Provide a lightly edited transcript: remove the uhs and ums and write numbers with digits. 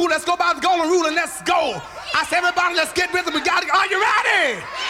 Let's go by the golden rule and let's go. I say, everybody, let's get with it. We got it. Are you ready?